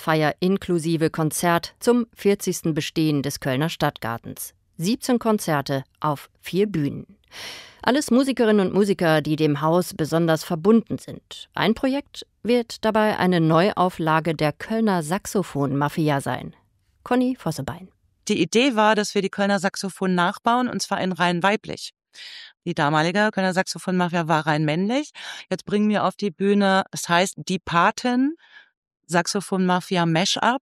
Jahresfeier inklusive Konzert zum 40. Bestehen des Kölner Stadtgartens. 17 Konzerte auf 4 Bühnen. Alles Musikerinnen und Musiker, die dem Haus besonders verbunden sind. Ein Projekt wird dabei eine Neuauflage der Kölner Saxophon-Mafia sein. Conny Vossebein. Die Idee war, dass wir die Kölner Saxophon nachbauen, und zwar in rein weiblich. Die damalige Kölner Saxophon-Mafia war rein männlich. Jetzt bringen wir auf die Bühne, es heißt Die Paten, Saxophon-Mafia Mashup,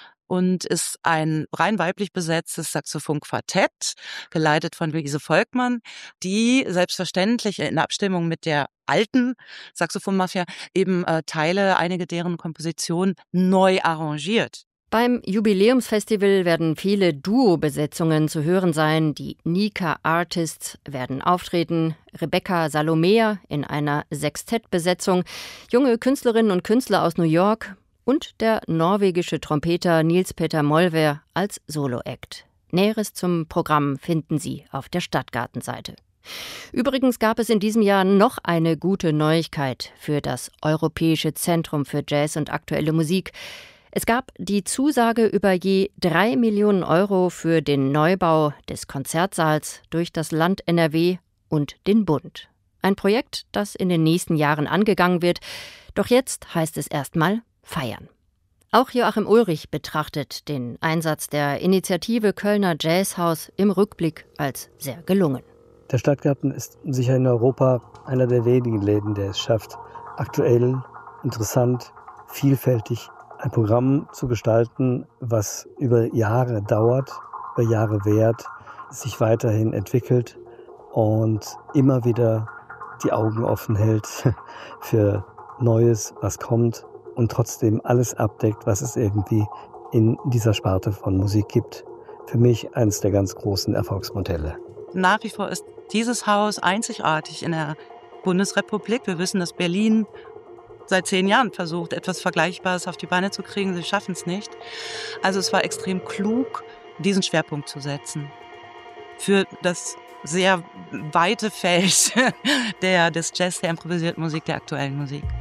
und ist ein rein weiblich besetztes Saxophon-Quartett, geleitet von Luise Volkmann, die selbstverständlich in Abstimmung mit der alten Saxophon-Mafia eben einige deren Kompositionen neu arrangiert. Beim Jubiläumsfestival werden viele Duo-Besetzungen zu hören sein. Die Nika Artists werden auftreten, Rebecca Salomea in einer Sextettbesetzung, junge Künstlerinnen und Künstler aus New York und der norwegische Trompeter Nils Petter Molvær als Solo-Act. Näheres zum Programm finden Sie auf der Stadtgartenseite. Übrigens gab es in diesem Jahr noch eine gute Neuigkeit für das Europäische Zentrum für Jazz und aktuelle Musik. Es gab die Zusage über je 3 Millionen Euro für den Neubau des Konzertsaals durch das Land NRW und den Bund. Ein Projekt, das in den nächsten Jahren angegangen wird. Doch jetzt heißt es erstmal feiern. Auch Joachim Ulrich betrachtet den Einsatz der Initiative Kölner Jazzhaus im Rückblick als sehr gelungen. Der Stadtgarten ist sicher in Europa einer der wenigen Läden, der es schafft, aktuell, interessant, vielfältig ein Programm zu gestalten, was über Jahre dauert, über Jahre währt, sich weiterhin entwickelt und immer wieder die Augen offen hält für Neues, was kommt und trotzdem alles abdeckt, was es irgendwie in dieser Sparte von Musik gibt. Für mich eines der ganz großen Erfolgsmodelle. Nach wie vor ist dieses Haus einzigartig in der Bundesrepublik. Wir wissen, dass Berlin seit 10 Jahren versucht, etwas Vergleichbares auf die Beine zu kriegen. Sie schaffen es nicht. Also es war extrem klug, diesen Schwerpunkt zu setzen. Für das sehr weite Feld des Jazz, der improvisierten Musik, der aktuellen Musik.